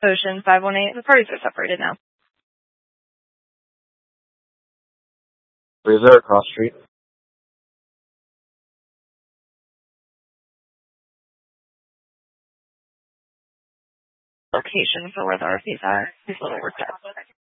Ocean 518. The parties are separated now. Where's there across street? Location for where the RVs are. He's a little worked out.